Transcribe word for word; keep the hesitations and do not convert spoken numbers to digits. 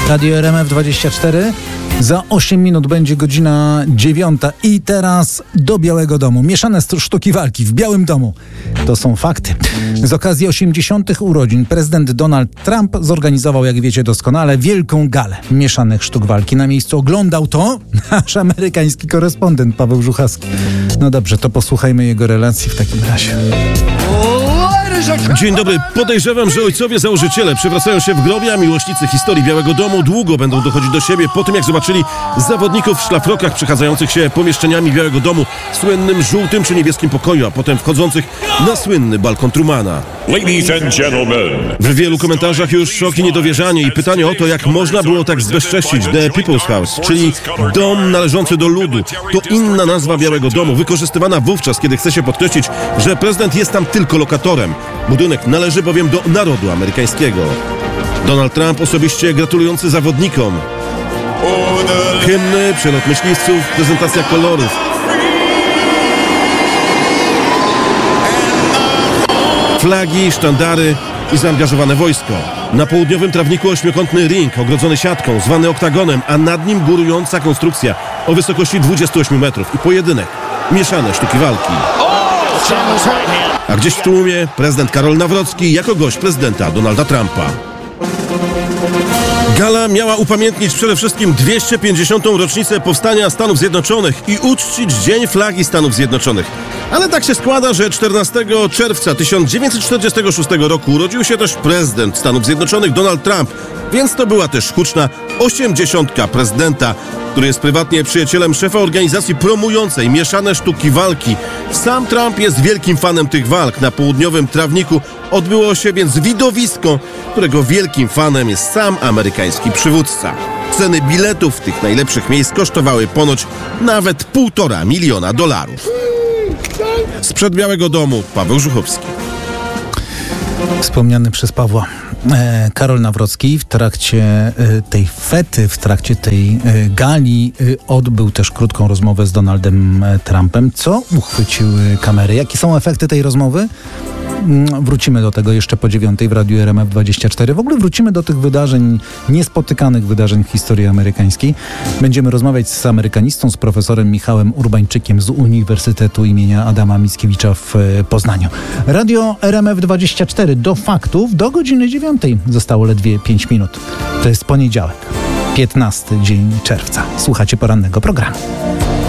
Radio R M F dwadzieścia cztery. Za osiem minut będzie godzina dziewiąta i teraz do Białego Domu. Mieszane sztuki walki w Białym Domu. To są fakty. Z okazji osiemdziesiątych urodzin prezydent Donald Trump zorganizował, jak wiecie doskonale, wielką galę mieszanych sztuk walki. Na miejscu oglądał to nasz amerykański korespondent Paweł Żuchowski. No dobrze, to posłuchajmy jego relacji w takim razie. Dzień dobry. Podejrzewam, że ojcowie założyciele przewracają się w grobie, a miłośnicy historii Białego Domu długo będą dochodzić do siebie po tym, jak zobaczyli zawodników w szlafrokach przechadzających się pomieszczeniami Białego Domu, słynnym żółtym czy niebieskim pokoju, a potem wchodzących na słynny balkon Trumana. Ladies and gentlemen. W wielu komentarzach już szok i niedowierzanie i pytanie o to, jak można było tak zbezcześcić The People's House, czyli dom należący do ludu. To inna nazwa Białego Domu, wykorzystywana wówczas, kiedy chce się podkreślić, że prezydent jest tam tylko lokatorem. Budynek należy bowiem do narodu amerykańskiego. Donald Trump osobiście gratulujący zawodnikom. Hymny, przelot myśliwców, prezentacja kolorów. Flagi, sztandary i zaangażowane wojsko. Na południowym trawniku ośmiokątny ring ogrodzony siatką, zwany oktagonem, a nad nim górująca konstrukcja o wysokości dwudziestu ośmiu metrów i pojedynek. Mieszane sztuki walki. A gdzieś w tłumie prezydent Karol Nawrocki jako gość prezydenta Donalda Trumpa. Gala miała upamiętnić przede wszystkim dwieście pięćdziesiątą rocznicę powstania Stanów Zjednoczonych i uczcić Dzień Flagi Stanów Zjednoczonych. Ale tak się składa, że czternastego czerwca tysiąc dziewięćset czterdziestego szóstego roku urodził się też prezydent Stanów Zjednoczonych Donald Trump, więc to była też huczna osiemdziesiątka prezydenta, który jest prywatnie przyjacielem szefa organizacji promującej mieszane sztuki walki. Sam Trump jest wielkim fanem tych walk. Na południowym trawniku odbyło się więc widowisko, którego wielkim fanem jest sam amerykański przywódca. Ceny biletów tych najlepszych miejsc kosztowały ponoć nawet półtora miliona dolarów. Sprzed Białego Domu Paweł Żuchowski. Wspomniany przez Pawła e, Karol Nawrocki w trakcie e, tej fety, w trakcie tej e, gali e, odbył też krótką rozmowę z Donaldem Trumpem. Co uchwyciły kamery? Jakie są efekty tej rozmowy? Wrócimy do tego jeszcze po dziewiątej w Radiu R M F dwadzieścia cztery. W ogóle wrócimy do tych wydarzeń, niespotykanych wydarzeń w historii amerykańskiej. Będziemy rozmawiać z amerykanistą, z profesorem Michałem Urbańczykiem z Uniwersytetu imienia Adama Mickiewicza w Poznaniu. Radio R M F dwadzieścia cztery. Do faktów do godziny dziewiątej zostało ledwie pięć minut. To jest poniedziałek, piętnasty dzień czerwca. Słuchacie porannego programu.